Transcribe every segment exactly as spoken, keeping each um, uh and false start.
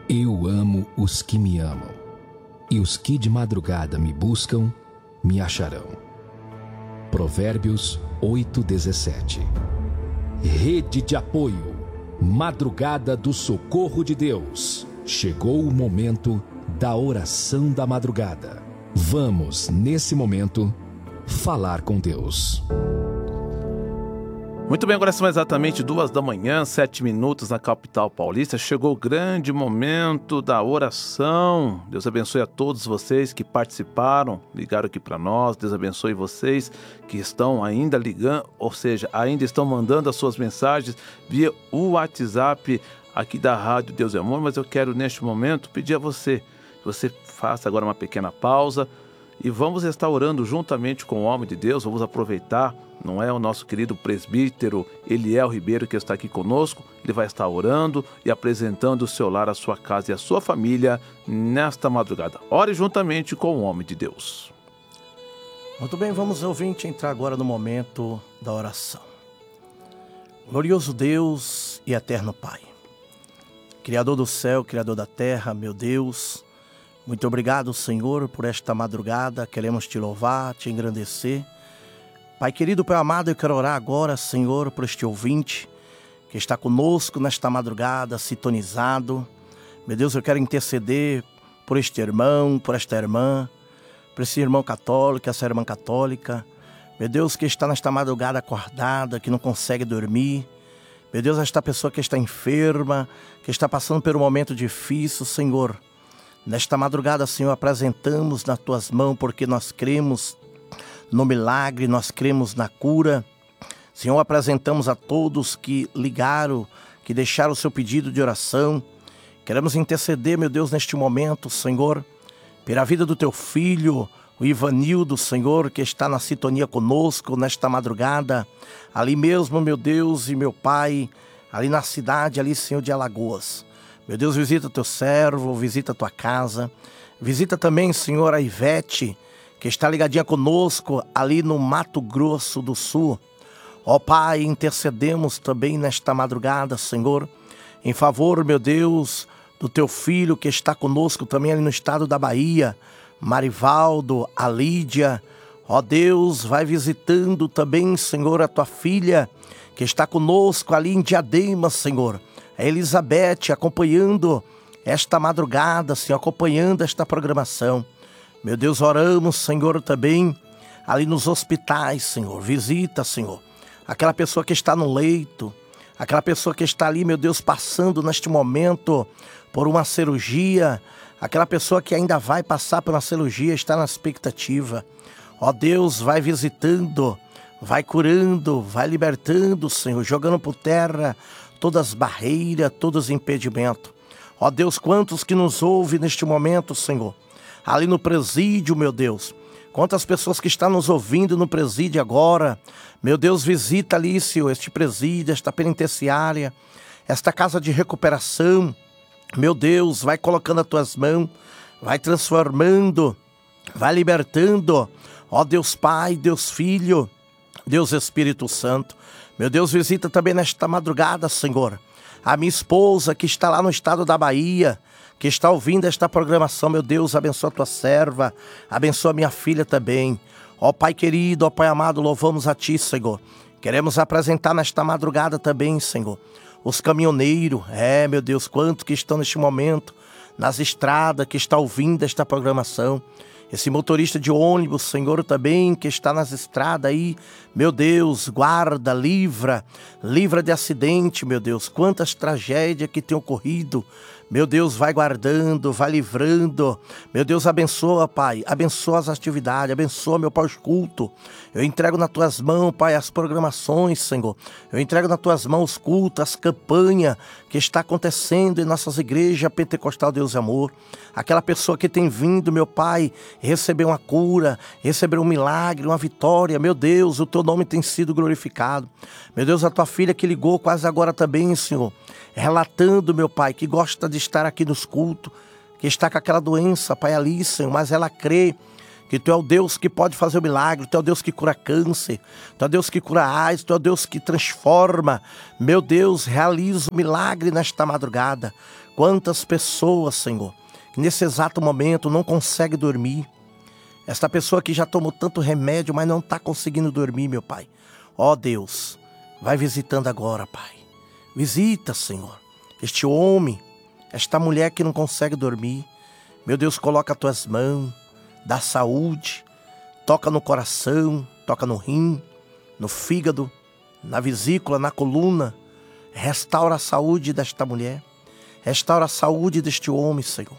Eu amo os que me amam, e os que de madrugada me buscam, me acharão. Provérbios oito, dezessete. Rede de apoio, madrugada do socorro de Deus. Chegou o momento da oração da madrugada. Vamos, nesse momento, falar com Deus. Muito bem, agora são exatamente duas da manhã, sete minutos na capital paulista. Chegou o grande momento da oração. Deus abençoe a todos vocês que participaram, ligaram aqui para nós. Deus abençoe vocês que estão ainda ligando, ou seja, ainda estão mandando as suas mensagens via o WhatsApp aqui da Rádio Deus é Amor. Mas eu quero neste momento pedir a você, que você faça agora uma pequena pausa e vamos estar orando juntamente com o homem de Deus. Vamos aproveitar, não é, o nosso querido presbítero Eliel Ribeiro que está aqui conosco. Ele vai estar orando e apresentando o seu lar, a sua casa e a sua família nesta madrugada. Ore juntamente com o homem de Deus. Muito bem, vamos ouvinte entrar agora no momento da oração. Glorioso Deus e eterno Pai, Criador do céu, Criador da terra, meu Deus, muito obrigado, Senhor, por esta madrugada. Queremos te louvar, te engrandecer. Pai querido, Pai amado, eu quero orar agora, Senhor, por este ouvinte que está conosco nesta madrugada, sintonizado. Meu Deus, eu quero interceder por este irmão, por esta irmã, por esse irmão católico, essa irmã católica. Meu Deus, que está nesta madrugada acordada, que não consegue dormir. Meu Deus, esta pessoa que está enferma, que está passando por um momento difícil, Senhor. Nesta madrugada, Senhor, apresentamos nas tuas mãos, porque nós cremos no milagre, nós cremos na cura. Senhor, apresentamos a todos que ligaram, que deixaram o seu pedido de oração. Queremos interceder, meu Deus, neste momento, Senhor, pela vida do teu filho, o Ivanildo, Senhor, que está na sintonia conosco nesta madrugada. Ali mesmo, meu Deus e meu Pai, ali na cidade, ali, Senhor, de Alagoas. Meu Deus, visita teu servo, visita tua casa. Visita também, Senhor, a Ivete, que está ligadinha conosco ali no Mato Grosso do Sul. Ó Pai, intercedemos também nesta madrugada, Senhor, em favor, meu Deus, do teu filho que está conosco também ali no estado da Bahia, Marivaldo, a Lídia. Ó Deus, vai visitando também, Senhor, a tua filha que está conosco ali em Diadema, Senhor. A Elizabeth acompanhando esta madrugada, Senhor, acompanhando esta programação. Meu Deus, oramos, Senhor, também ali nos hospitais, Senhor. Visita, Senhor, aquela pessoa que está no leito, aquela pessoa que está ali, meu Deus, passando neste momento por uma cirurgia, aquela pessoa que ainda vai passar por uma cirurgia, está na expectativa. Ó Deus, vai visitando, vai curando, vai libertando, Senhor, jogando por terra todas as barreiras, todos os impedimentos. Ó Deus, quantos que nos ouvem neste momento, Senhor, ali no presídio, meu Deus. Quantas pessoas que estão nos ouvindo no presídio agora. Meu Deus, visita ali, Senhor, este presídio, esta penitenciária, esta casa de recuperação. Meu Deus, vai colocando as tuas mãos, vai transformando, vai libertando. Ó Deus Pai, Deus Filho, Deus Espírito Santo. Meu Deus, visita também nesta madrugada, Senhor, a minha esposa que está lá no estado da Bahia, que está ouvindo esta programação. Meu Deus, abençoa a tua serva, abençoa a minha filha também. Ó Pai querido, ó Pai amado, louvamos a ti, Senhor. Queremos apresentar nesta madrugada também, Senhor, os caminhoneiros. É, meu Deus, quantos que estão neste momento nas estradas, que está ouvindo esta programação. Esse motorista de ônibus, Senhor, também, que está nas estradas aí, meu Deus, guarda, livra, livra de acidente, meu Deus. Quantas tragédias que tem ocorrido, meu Deus, vai guardando, vai livrando. Meu Deus, abençoa, Pai, abençoa as atividades, abençoa, meu Pai, os cultos. Eu entrego nas tuas mãos, Pai, as programações, Senhor. Eu entrego nas tuas mãos os cultos, as campanhas que está acontecendo em nossas igrejas Pentecostal Deus e Amor. Aquela pessoa que tem vindo, meu Pai, receber uma cura, receber um milagre, uma vitória. Meu Deus, o teu nome tem sido glorificado. Meu Deus, a tua filha que ligou quase agora também, Senhor, relatando, meu Pai, que gosta de estar aqui nos cultos, que está com aquela doença, Pai, ali, Senhor, mas ela crê que Tu é o Deus que pode fazer o milagre, Tu é o Deus que cura câncer, Tu é o Deus que cura AIDS, Tu é o Deus que transforma. Meu Deus, realiza o milagre nesta madrugada. Quantas pessoas, Senhor, que nesse exato momento não conseguem dormir. Esta pessoa que já tomou tanto remédio, mas não está conseguindo dormir, meu Pai. Ó Deus, vai visitando agora, Pai. Visita, Senhor, este homem, esta mulher que não consegue dormir. Meu Deus, coloca as Tuas mãos, dá saúde, toca no coração, toca no rim, no fígado, na vesícula, na coluna. Restaura a saúde desta mulher, restaura a saúde deste homem, Senhor.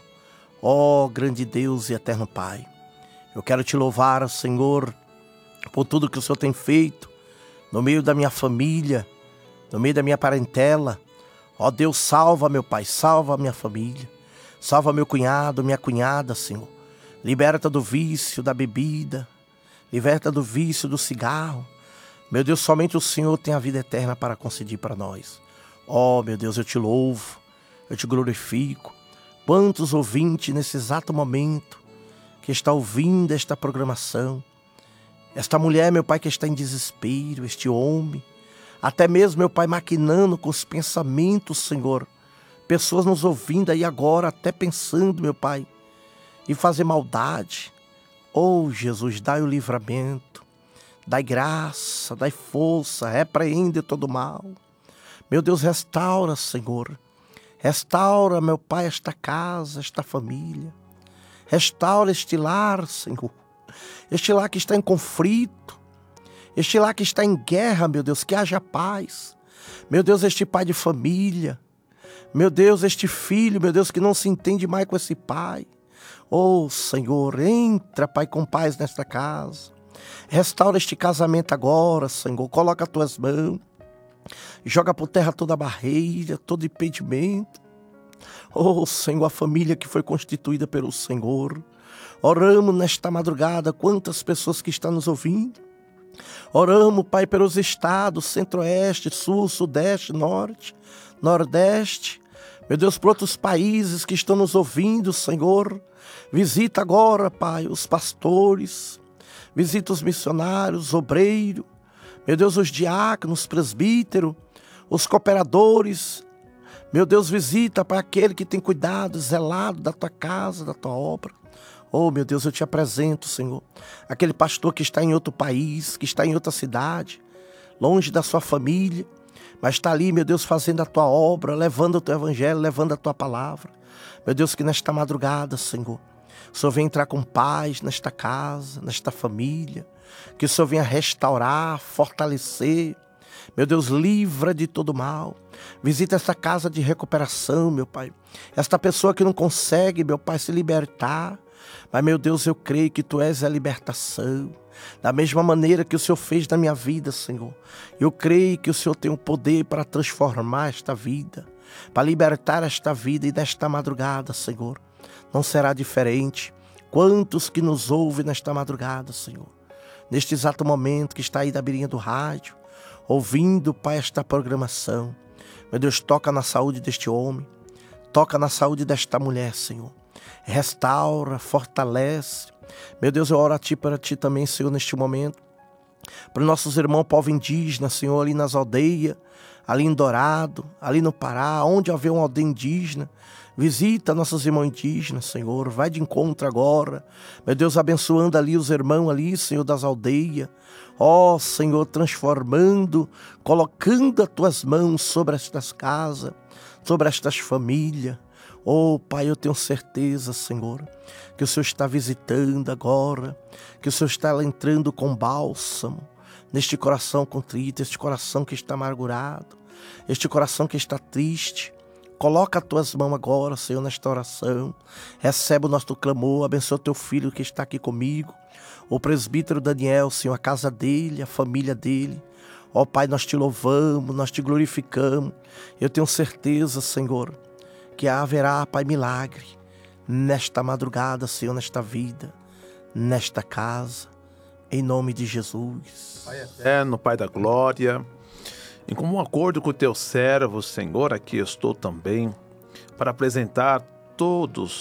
Ó grande Deus e eterno Pai, eu quero Te louvar, Senhor, por tudo que o Senhor tem feito no meio da minha família, no meio da minha parentela. Ó Deus, salva, meu Pai, salva a minha família, salva meu cunhado, minha cunhada, Senhor. Liberta do vício da bebida, liberta do vício do cigarro. Meu Deus, somente o Senhor tem a vida eterna para conceder para nós. Ó, meu Deus, eu Te louvo, eu Te glorifico. Quantos ouvintes nesse exato momento que está ouvindo esta programação, esta mulher, meu Pai, que está em desespero, este homem, até mesmo, meu Pai, maquinando com os pensamentos, Senhor, pessoas nos ouvindo aí agora, até pensando, meu Pai, e fazer maldade. Oh, Jesus, dai o livramento, dai graça, dai força, repreende todo mal. Meu Deus, restaura, Senhor. Restaura, meu Pai, esta casa, esta família. Restaura este lar, Senhor. Este lar que está em conflito. Este lar que está em guerra, meu Deus, que haja paz. Meu Deus, este pai de família. Meu Deus, este filho, meu Deus, que não se entende mais com esse pai. Oh, Senhor, entra, Pai, com paz nesta casa. Restaura este casamento agora, Senhor. Coloca as Tuas mãos. Joga por terra toda barreira, todo impedimento. Oh, Senhor, a família que foi constituída pelo Senhor. Oramos nesta madrugada, quantas pessoas que estão nos ouvindo. Oramos, Pai, pelos estados, centro-oeste, sul, sudeste, norte, nordeste. Meu Deus, por outros países que estão nos ouvindo, Senhor. Visita agora, Pai, os pastores. Visita os missionários, os obreiros. Meu Deus, os diáconos, os presbíteros, os cooperadores. Meu Deus, visita, Pai, aquele que tem cuidado, zelado da Tua casa, da Tua obra. Oh, meu Deus, eu Te apresento, Senhor, aquele pastor que está em outro país, que está em outra cidade, longe da sua família, mas está ali, meu Deus, fazendo a Tua obra, levando o Teu evangelho, levando a Tua palavra. Meu Deus, que nesta madrugada, Senhor, o Senhor venha entrar com paz nesta casa, nesta família, que o Senhor venha restaurar, fortalecer. Meu Deus, livra de todo mal. Visita esta casa de recuperação, meu Pai. Esta pessoa que não consegue, meu Pai, se libertar. Mas, meu Deus, eu creio que Tu és a libertação. Da mesma maneira que o Senhor fez na minha vida, Senhor. Eu creio que o Senhor tem o poder para transformar esta vida, para libertar esta vida. E nesta madrugada, Senhor, não será diferente. Quantos que nos ouvem nesta madrugada, Senhor, neste exato momento que está aí da beirinha do rádio, ouvindo, Pai, esta programação. Meu Deus, toca na saúde deste homem, toca na saúde desta mulher, Senhor. Restaura, fortalece. Meu Deus, eu oro a Ti para Ti também, Senhor, neste momento. Para os nossos irmãos povo indígena, Senhor, ali nas aldeias, ali em Dourado, ali no Pará, onde houver uma aldeia indígena. Visita nossos irmãos indígenas, Senhor. Vai de encontro agora. Meu Deus, abençoando ali os irmãos ali, Senhor, das aldeias. Ó, Senhor, transformando, colocando as Tuas mãos sobre estas casas, sobre estas famílias. Oh, Pai, eu tenho certeza, Senhor, que o Senhor está visitando agora, que o Senhor está entrando com bálsamo neste coração contrito, este coração que está amargurado, este coração que está triste. Coloca as Tuas mãos agora, Senhor, nesta oração. Recebe o nosso clamor, abençoa o Teu filho que está aqui comigo, o presbítero Daniel, Senhor, a casa dele, a família dele. Ó, Pai, nós Te louvamos, nós Te glorificamos. Eu tenho certeza, Senhor, que haverá, Pai, milagre nesta madrugada, Senhor, nesta vida, nesta casa, em nome de Jesus. Pai eterno, Pai da glória, em comum acordo com o Teu servo, Senhor, aqui estou também para apresentar todos,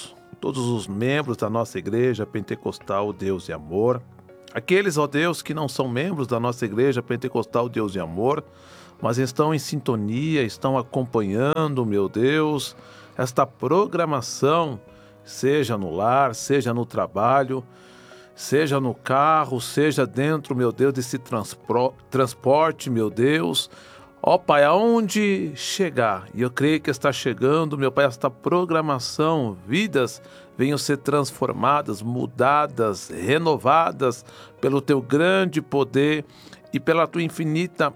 todos os membros da nossa Igreja Pentecostal Deus e Amor, aqueles, ó Deus, que não são membros da nossa Igreja Pentecostal Deus e Amor, mas estão em sintonia, estão acompanhando, meu Deus, esta programação, seja no lar, seja no trabalho, seja no carro, seja dentro, meu Deus, desse transporte, meu Deus. Ó Pai, aonde chegar, e eu creio que está chegando, meu Pai, esta programação, vidas venham ser transformadas, mudadas, renovadas pelo Teu grande poder e pela Tua infinita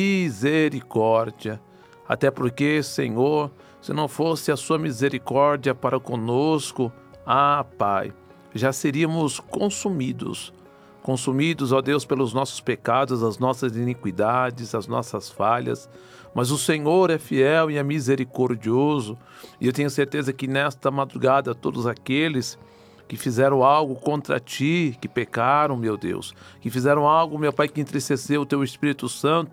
misericórdia. Até porque, Senhor, se não fosse a Sua misericórdia para conosco, ah, Pai, já seríamos consumidos. Consumidos, ó Deus, pelos nossos pecados, as nossas iniquidades, as nossas falhas. Mas o Senhor é fiel e é misericordioso. E eu tenho certeza que nesta madrugada, todos aqueles que fizeram algo contra Ti, que pecaram, meu Deus, que fizeram algo, meu Pai, que entristeceu o Teu Espírito Santo,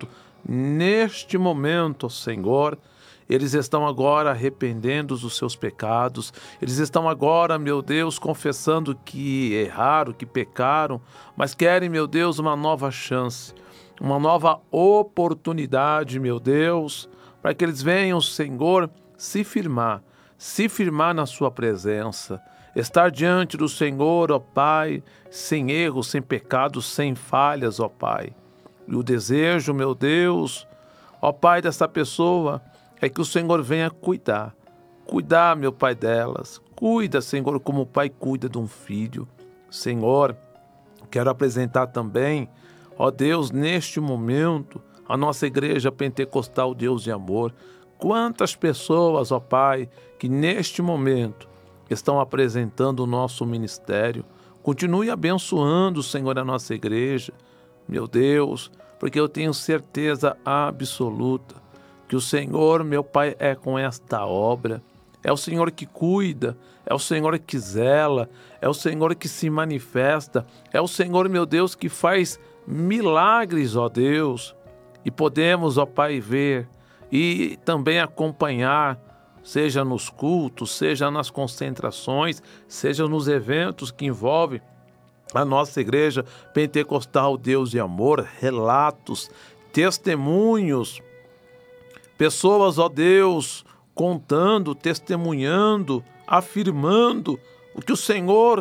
neste momento, ó Senhor, eles estão agora arrependendo dos seus pecados. Eles estão agora, meu Deus, confessando que erraram, que pecaram, mas querem, meu Deus, uma nova chance, uma nova oportunidade, meu Deus, para que eles venham, Senhor, se firmar, se firmar na sua presença, estar diante do Senhor, ó Pai, sem erro, sem pecado, sem falhas, ó Pai. E o desejo, meu Deus, ó Pai, dessa pessoa, é que o Senhor venha cuidar, cuidar, meu Pai, delas. Cuida, Senhor, como o pai cuida de um filho. Senhor, quero apresentar também, ó Deus, neste momento, a nossa Igreja Pentecostal Deus e Amor. Quantas pessoas, ó Pai, que neste momento estão apresentando o nosso ministério. Continue abençoando, Senhor, a nossa igreja, meu Deus, porque eu tenho certeza absoluta que o Senhor, meu Pai, é com esta obra. É o Senhor que cuida, é o Senhor que zela, é o Senhor que se manifesta, é o Senhor, meu Deus, que faz milagres, ó Deus. E podemos, ó Pai, ver e também acompanhar, seja nos cultos, seja nas concentrações, seja nos eventos que envolvem a nossa Igreja Pentecostal Deus e Amor, relatos, testemunhos, pessoas, ó Deus, contando, testemunhando, afirmando o que o Senhor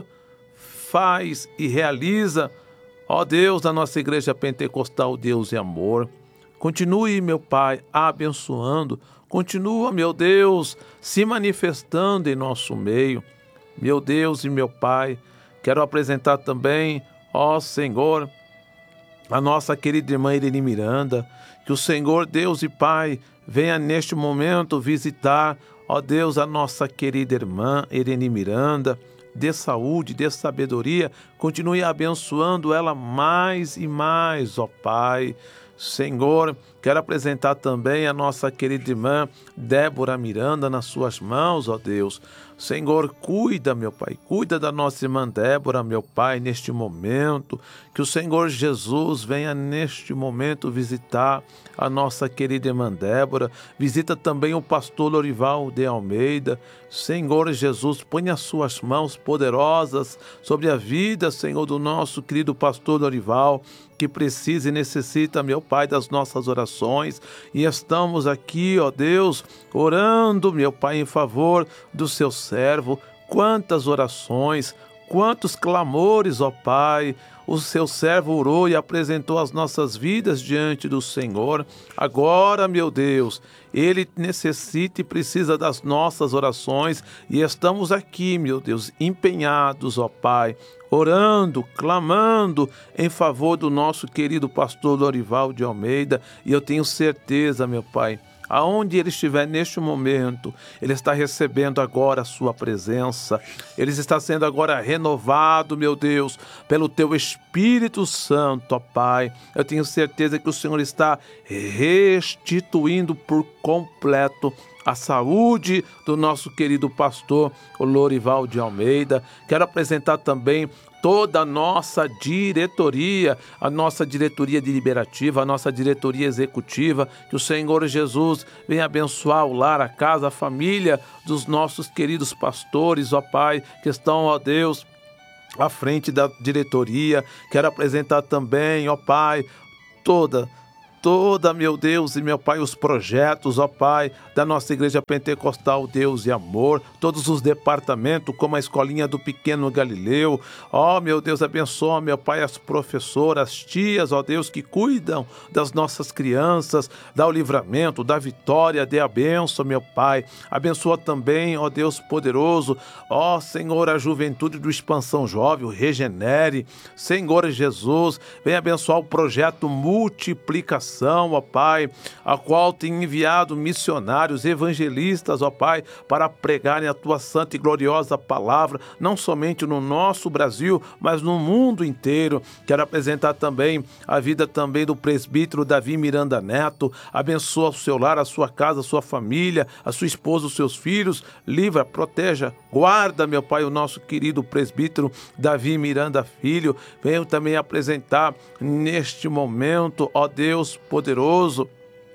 faz e realiza, ó Deus, da nossa Igreja Pentecostal Deus e Amor. Continue, meu Pai, abençoando, continua, meu Deus, se manifestando em nosso meio. Meu Deus e meu Pai, quero apresentar também, ó Senhor, a nossa querida irmã Irene Miranda, que o Senhor, Deus e Pai, venha neste momento visitar, ó Deus, a nossa querida irmã Irene Miranda, dê saúde, dê sabedoria, continue abençoando ela mais e mais, ó Pai. Senhor, quero apresentar também a nossa querida irmã Débora Miranda nas suas mãos, ó Deus. Senhor, cuida, meu Pai, cuida da nossa irmã Débora, meu Pai, neste momento. Que o Senhor Jesus venha neste momento visitar a nossa querida irmã Débora. Visita também o pastor Lorival de Almeida. Senhor Jesus, põe as suas mãos poderosas sobre a vida, Senhor, do nosso querido pastor Lorival, que precisa e necessita, meu Pai, das nossas orações. E estamos aqui, ó Deus, orando, meu Pai, em favor do seu servo. Quantas orações, quantos clamores, ó Pai, o seu servo orou e apresentou as nossas vidas diante do Senhor. Agora, meu Deus, ele necessita e precisa das nossas orações e estamos aqui, meu Deus, empenhados, ó Pai, orando, clamando em favor do nosso querido pastor Lorival de Almeida. E eu tenho certeza, meu Pai, aonde ele estiver neste momento, ele está recebendo agora a sua presença. Ele está sendo agora renovado, meu Deus, pelo teu Espírito Santo, ó Pai. Eu tenho certeza que o Senhor está restituindo por completo a saúde do nosso querido pastor Lorival de Almeida. Quero apresentar também toda a nossa diretoria, a nossa diretoria deliberativa, a nossa diretoria executiva, que o Senhor Jesus venha abençoar o lar, a casa, a família dos nossos queridos pastores, ó Pai, que estão, ó Deus, à frente da diretoria. Quero apresentar também, ó Pai, toda Toda, meu Deus e meu Pai, os projetos, ó Pai, da nossa Igreja Pentecostal Deus e Amor, todos os departamentos, como a Escolinha do Pequeno Galileu, ó meu Deus, abençoa, meu Pai, as professoras, as tias, ó Deus, que cuidam das nossas crianças, dá o livramento, dá a vitória, dê a bênção, meu Pai, abençoa também, ó Deus poderoso, ó Senhor, a juventude do Expansão Jovem, o Regenere, Senhor Jesus, vem abençoar o projeto Multiplicação, ó Pai, a qual tem enviado missionários, evangelistas, ó Pai, para pregarem a Tua santa e gloriosa palavra, não somente no nosso Brasil, mas no mundo inteiro. Quero apresentar também a vida também do presbítero Davi Miranda Neto. Abençoa o seu lar, a sua casa, a sua família, a sua esposa, os seus filhos. Livra, proteja, guarda, meu Pai, o nosso querido presbítero Davi Miranda Filho. Venho também apresentar neste momento, ó Deus poderoso,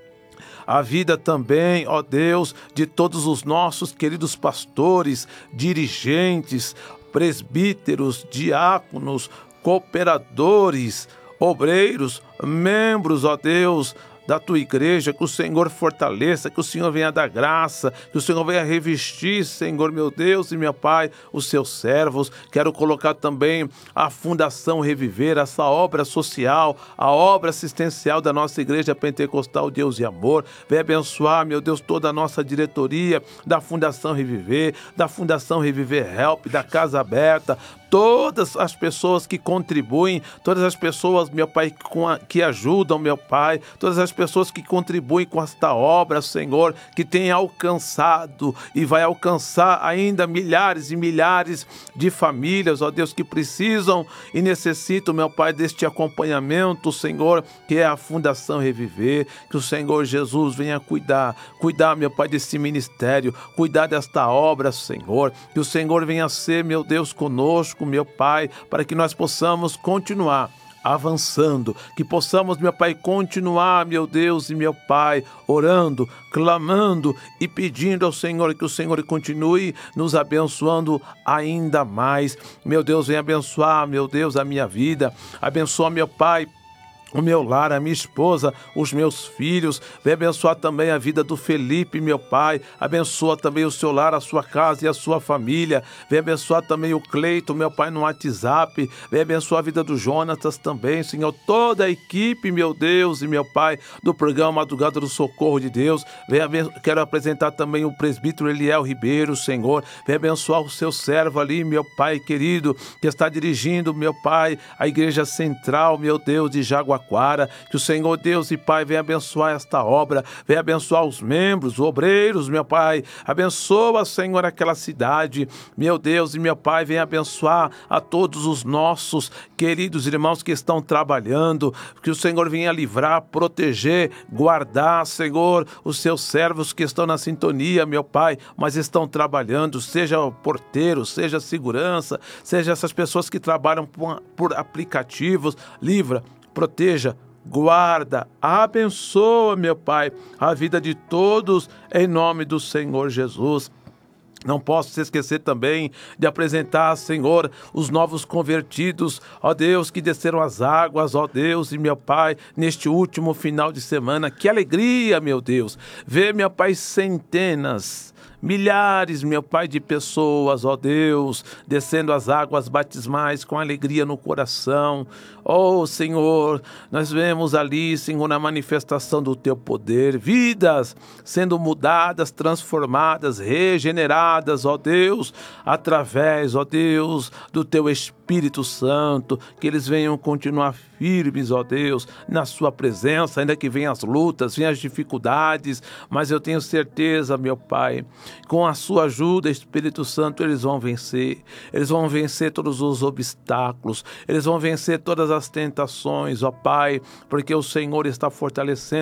a vida também, ó Deus, de todos os nossos queridos pastores, dirigentes, presbíteros, diáconos, cooperadores, obreiros, membros, ó Deus, da Tua Igreja, que o Senhor fortaleça, que o Senhor venha dar graça, que o Senhor venha revestir, Senhor, meu Deus e meu Pai, os Seus servos. Quero colocar também a Fundação Reviver, essa obra social, a obra assistencial da nossa Igreja Pentecostal Deus e Amor. Venha abençoar, meu Deus, toda a nossa diretoria da Fundação Reviver, da Fundação Reviver Help, da Casa Aberta, todas as pessoas que contribuem, todas as pessoas, meu Pai, que ajudam, meu Pai, todas as pessoas que contribuem com esta obra, Senhor, que tem alcançado e vai alcançar ainda milhares e milhares de famílias, ó Deus, que precisam e necessitam, meu Pai, deste acompanhamento, Senhor, que é a Fundação Reviver. Que o Senhor Jesus venha cuidar, cuidar, meu Pai, desse ministério, cuidar desta obra, Senhor, que o Senhor venha ser, meu Deus, conosco, meu Pai, para que nós possamos continuar avançando, que possamos, meu Pai, continuar, meu Deus e meu Pai, orando, clamando e pedindo ao Senhor que o Senhor continue nos abençoando ainda mais. Meu Deus, venha abençoar, meu Deus, a minha vida, abençoa, meu Pai, o meu lar, a minha esposa, os meus filhos. Vem abençoar também a vida do Felipe, meu Pai. Abençoa também o seu lar, a sua casa e a sua família. Vem abençoar também o Cleito, meu Pai, no WhatsApp. Vem abençoar a vida do Jonatas também, Senhor. Toda a equipe, meu Deus e meu Pai, do programa Madrugada do Socorro de Deus. Vem abenço... Quero apresentar também o presbítero Eliel Ribeiro, Senhor. Vem abençoar o seu servo ali, meu Pai querido, que está dirigindo, meu Pai, a Igreja Central, meu Deus, de Jaguaré. Que o Senhor Deus e Pai venha abençoar esta obra, venha abençoar os membros, os obreiros, meu Pai, abençoa, Senhor, aquela cidade, meu Deus e meu Pai, venha abençoar a todos os nossos queridos irmãos que estão trabalhando, que o Senhor venha livrar, proteger, guardar, Senhor, os seus servos que estão na sintonia, meu Pai, mas estão trabalhando, seja o porteiro, seja a segurança, seja essas pessoas que trabalham por, por aplicativos, livra, proteja, guarda, abençoa, meu Pai, a vida de todos, em nome do Senhor Jesus. Não posso se esquecer também de apresentar, Senhor, os novos convertidos, ó Deus, que desceram as águas, ó Deus e meu Pai, neste último final de semana. Que alegria, meu Deus, ver, meu Pai, centenas, milhares, meu Pai, de pessoas, ó Deus, descendo as águas batismais com alegria no coração. Oh, Senhor, nós vemos ali, Senhor, a manifestação do Teu poder, vidas sendo mudadas, transformadas, regeneradas, ó Deus, através, ó Deus, do Teu Espírito Santo, que eles venham continuar firmes, ó Deus, na Sua presença, ainda que venham as lutas, venham as dificuldades, mas eu tenho certeza, meu Pai, com a Sua ajuda, Espírito Santo, eles vão vencer, eles vão vencer todos os obstáculos, eles vão vencer todas as tentações, ó Pai, porque o Senhor está fortalecendo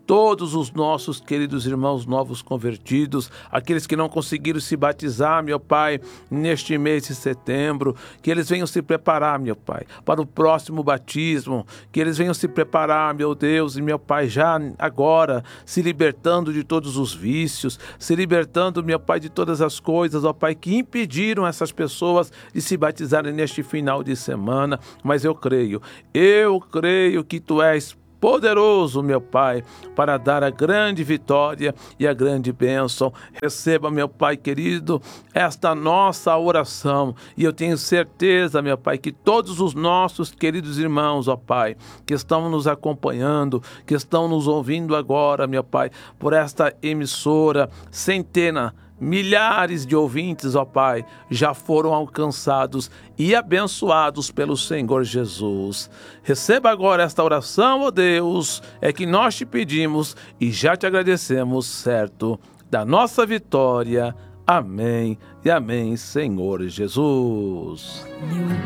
todos os nossos queridos irmãos novos convertidos, aqueles que não conseguiram se batizar, meu Pai, neste mês de setembro, que eles venham se preparar, meu Pai, para o próximo batismo, que eles venham se preparar, meu Deus e meu Pai, já agora, se libertando de todos os vícios, se libertando, meu Pai, de todas as coisas, ó Pai, que impediram essas pessoas de se batizarem neste final de semana. Mas eu creio, eu creio que Tu és poderoso, meu Pai, para dar a grande vitória e a grande bênção. Receba, meu Pai querido, esta nossa oração, e eu tenho certeza, meu Pai, que todos os nossos queridos irmãos, ó Pai, que estão nos acompanhando, que estão nos ouvindo agora, meu Pai, por esta emissora, centena, milhares de ouvintes, ó Pai, já foram alcançados e abençoados pelo Senhor Jesus. Receba agora esta oração, ó Deus, é que nós te pedimos e já te agradecemos, certo, da nossa vitória. Amém e amém, Senhor Jesus.